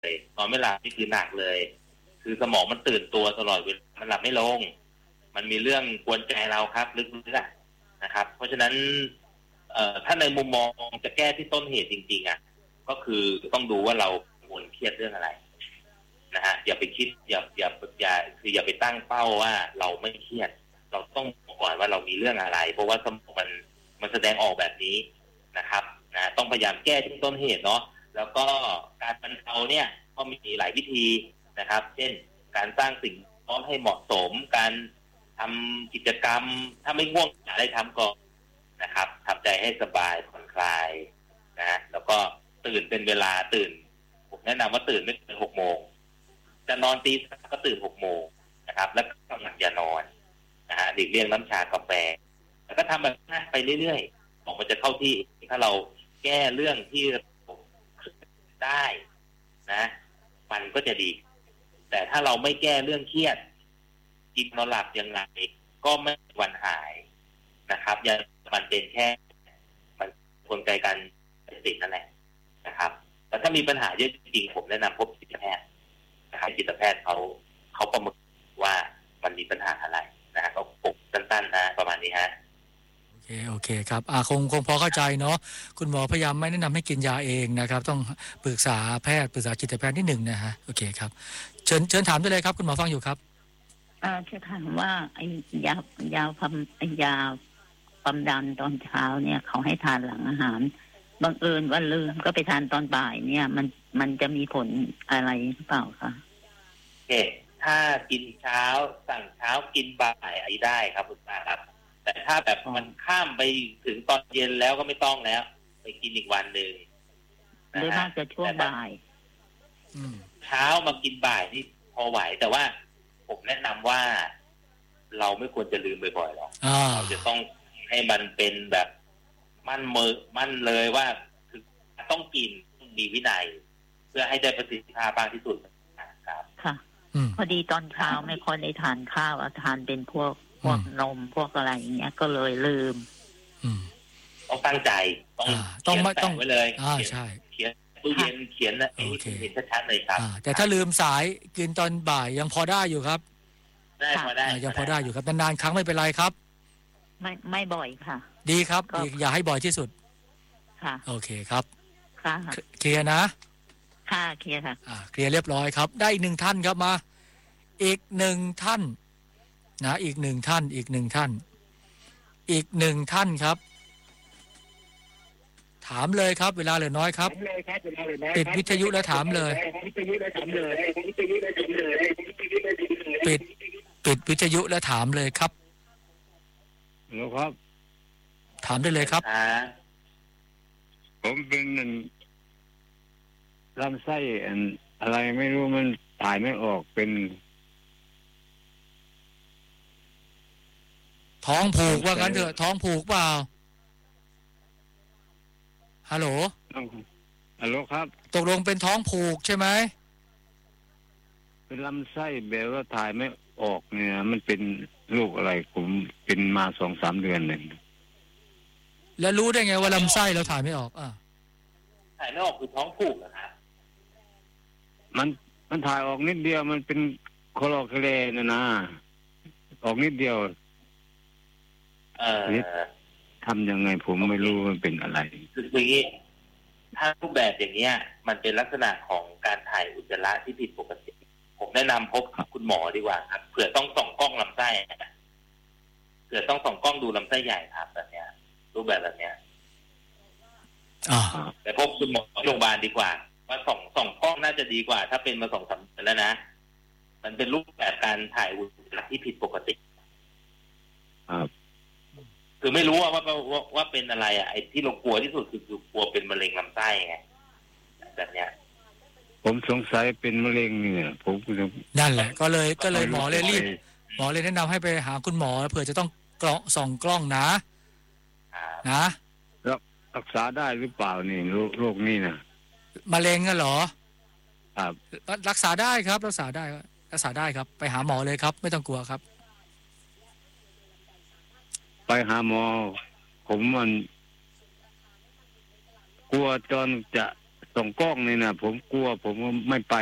เลยนอนไม่หลับนี่คือหนักเลยคือสมองมันตื่นตัวตลอดเวลามันหลับไม่ลงมันมีเรื่องกวนใจเราครับลึกๆนะครับเพราะฉะนั้นถ้าในมุมมองจะแก้ที่ต้นเหตุจริงๆก็คือต้องดูว่าเรากังวลเครียดเรื่องอะไรนะฮะอย่าไปคิดอย่าไปตั้งเป้าว่าเราไม่เครียดเราต้องบอกก่อนว่าเรามีเรื่องอะไรเพราะว่าสมองมันแสดงออกแบบนี้นะครับนะต้องพยายามแก้ที่ต้นเหตุเนาะแล้วก็การบรรเทาเนี่ยก็มีหลายวิธีนะครับเช่นการสร้างสิ่งแวดล้อมให้เหมาะสมการทำกิจกรรมถ้าไม่ง่วงอะไรทำก่อนนะครับทำใจให้สบายผ่อนคลายนะแล้วก็ตื่นเป็นเวลาตื่นผมแนะนำว่าตื่นไม่เกิน6 โมงจะนอนตี 3ก็ตื่น6 โมงนะครับแล้วก็กำลังอย่านอนนะฮะหลีกเลี่ยงน้ำชากาแฟแล้วก็ทำแบบนั้นไปเรื่อยๆของมันจะเข้าที่ถ้าเราแก้เรื่องที่ได้นะมันก็จะดีแต่ถ้าเราไม่แก้เรื่องเครียดกินนอนหลับยังไงก็ไม่มีวันหายนะครับยังมันเป็นแค่มันกลไกการติดนั่นแหละนะครับแต่ถ้ามีปัญหาเยอะจริงๆผมแนะนำพบจิตแพทย์นะครับจิตแพทย์เขาประเมินว่ามันมีปัญหาอะไรนะก็ปกสั้นๆนะประมาณนี้ฮะโอเคครับคงพอเข้าใจเนาะคุณหมอพยายามไม่แนะนำให้กินยาเองนะครับต้องปรึกษาแพทย์ปรึกษาจิตแพทย์นิดหนึ่งนะฮะโอเคครับเชิญถามได้เลยครับคุณหมอฟังอยู่ครับจะถามว่าไอ้ยาความดันตอนเช้าเนี่ยเขาให้ทานหลังอาหารบังเอิญว่าลืมก็ไปทานตอนบ่ายเนี่ยมันจะมีผลอะไรหรือเปล่าคะโอเคถ้ากินเช้าสั่งเช้ากินบ่ายอะไรได้ครับคุณตาครับแต่ถ้าแบบมันข้ามไปถึงตอนเย็นแล้วก็ไม่ต้องแล้วไปกินอีกวันหนึ่งหรือน่าจะช่วงบ่ายเช้ามากินบ่ายนี่พอไหวแต่ว่าผมแนะนำว่าเราไม่ควรจะลืมบ่อยๆหรอกเราจะต้องให้มันเป็นแบบมั่นเลยว่าคือต้องกินมีวินัยเพื่อให้ได้ประสิทธิภาพมากที่สุดครับค่ะพอดีตอนเช้าไม่ค่อยได้ทานข้าวทานเป็นพวกนมพวกอะไรอย่างเงี้ยก็เลยลืมต้องตั้งใจต้องไว้เลยใช่เขียนตู้เย็นเขียนนะเห็นชัดๆเลยครับแต่ถ้าลืมสายกินตอนบ่ายยังพอได้อยู่ครับได้ยังพอได้อยู่ครับนานๆครั้งไม่เป็นไรครับไม่บ่อยค่ะดีครับอย่าให้บ่อยที่สุดค่ะโอเคครับค่ะเคลียร์นะค่ะเคลียร์ค่ะเคลียร์เรียบร้อยครับได้อีก1 ท่านครับมาอีก1 ท่านนะอีก1 ท่านอีก1 ท่านอีก1 ท่านครับถามเลยครับเวลาเหลือน้อยครับปิดวิทยุแล้วถามเลยปิดวิทยุแล้วถามเลยครับครับถามได้เลยครับผมเป็นลำไส้อะไรไม่รู้มันถ่ายไม่ออกเป็นท้องผูกว่างั้นเถอะท้องผูกเปล่าฮัลโหลครับตกลงเป็นท้องผูกใช่ไหมเป็นลำไส้แบบว่าถ่ายไม่ออกเนี่ยมันเป็นโรคอะไรผมเป็นมา 2-3 เดือนเลยแล้วรู้ได้ไงว่าลำไส้เราถ่ายไม่ออกถ่ายไม่ออกคือท้องผูกเหรอครับมันถ่ายออกนิดเดียวมันเป็นโคลอเคเลนะออกนิดเดียวทำยังไงผมไม่รู้มันเป็นอะไรคืออย่างนี้ถ้ารูปแบบอย่างเงี้ยมันเป็นลักษณะของการถ่ายอุจจาระที่ผิดปกติผมแนะนำพบคุณหมอดีกว่าครับเผื่อต้องส่องกล้องลำไส้เผื่อต้องส่องกล้องดูลำไส้ใหญ่ครับแบบเนี้ยรูปแบบเนี้ยแต่พบคุณหมอโรงพยาบาลดีกว่าว่าส่องกล้องน่าจะดีกว่าถ้าเป็นมา2-3 เดือนแล้วนะมันเป็นรูปแบบการถ่ายอุจจาระที่ผิดปกติคือไม่รู้ว่าเป็นอะไรไอ้ที่เรากลัวที่สุดคือกลัวเป็นมะเร็งลำไส้ไงแบบเนี้ยผมสงสัยเป็นมะเร็งเนี่ยผมนั่นแหละก็เลยหมอเลยแนะนำให้ไปหาคุณหมอเผื่อจะต้องส่องกล้องนะแล้วรักษาได้หรือเปล่านี่โรคนี้นะมะเร็งอ่ะเหรอครับรักษาได้ครับรักษาได้ครับไปหาหมอเลยครับไม่ต้องกลัวครับไปหาหมอผมมันกลัวจนจะส่องกล้องนี่นะผมกลัวผมไม่ไป